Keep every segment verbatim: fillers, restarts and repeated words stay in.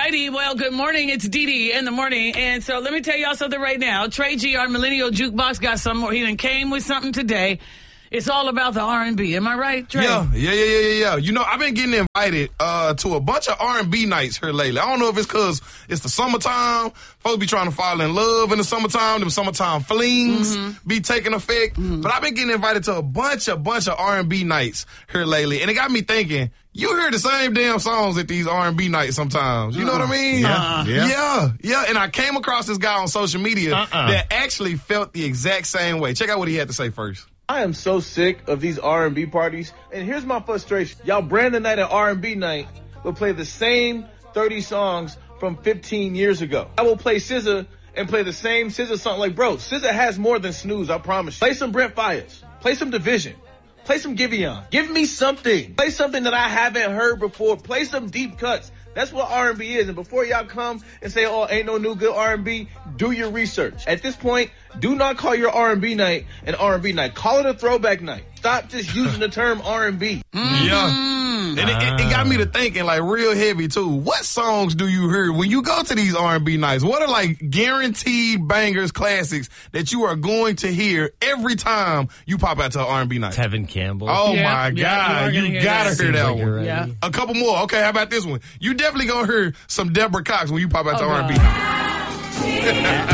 righty. Well, good morning. It's Dee Dee in the morning. And so let me tell y'all something right now. Trey G, our millennial jukebox, got some more. He done came with something today. It's all about the R and B. Am I right, Trey? Yeah, yeah, yeah, yeah, yeah. You know, I've been getting invited uh, to a bunch of R and B nights here lately. I don't know if it's because it's the summertime. Folks be trying to fall in love in the summertime. Them summertime flings mm-hmm. be taking effect. Mm-hmm. But I've been getting invited to a bunch, a bunch of R and B nights here lately. And it got me thinking, you hear the same damn songs at these R and B nights sometimes. You know what I mean? Yeah. Yeah. Yeah. Yeah. And I came across this guy on social media uh-uh. that actually felt the exact same way. Check out what he had to say first. I am so sick of these R and B parties. And here's my frustration. Y'all brand the night at R and B night will play the same thirty songs from fifteen years ago. I will play S Z A and play the same S Z A song. Like, bro, S Z A has more than Snooze, I promise you. Play some Brent Faiyaz. Play some Division. Play some Giveon. Give me something. Play something that I haven't heard before. Play some deep cuts. That's what R and B is. And before y'all come and say, oh, ain't no new good R and B, do your research. At this point, do not call your R and B night an R and B night. Call it a throwback night. Stop just using the term R and B. Mm-hmm. Yeah. And it, it, it got me to thinking, like, real heavy, too. What songs do you hear when you go to these R and B nights? What are, like, guaranteed bangers, classics that you are going to hear every time you pop out to an R and B night? Tevin Campbell. Oh, yeah, my yeah, God. you, You hear gotta that. hear that like one. Yeah. A couple more. Okay, how about this one? You definitely gonna hear some Deborah Cox when you pop out to Oh, R and B God. night.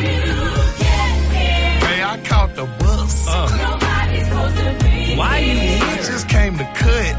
Hey, I caught the bus. Uh. Why you here? I just came to cut.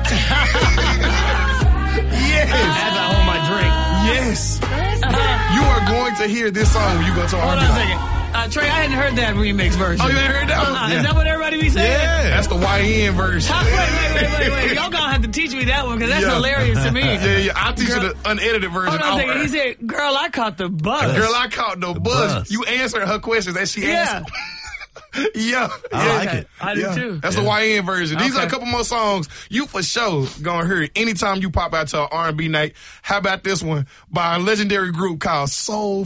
Yes. As I hold my drink. Yes. You are going to hear this song when you go to Hold R on and a B second. night. Uh, Trey, I hadn't heard that remix version. Oh, you ain't heard that one? Uh-uh. Yeah. Is that what everybody be saying? Yeah. That's the Y N version. Huh, wait, wait, wait, wait, wait. Y'all gonna have to teach me that one because that's Yeah. hilarious to me. Yeah, yeah. I'll teach Girl, you the unedited version. Hold on a I'll- second. He said, girl, I caught the bus. Girl, I caught the, bus. bus. You answered her questions as she Yeah. answered. Yeah, I yeah. like it. I do Yeah. too. That's the Y N version. These Okay. are a couple more songs you for sure gonna hear anytime you pop out to an R and B night. How about this one by a legendary group called Soul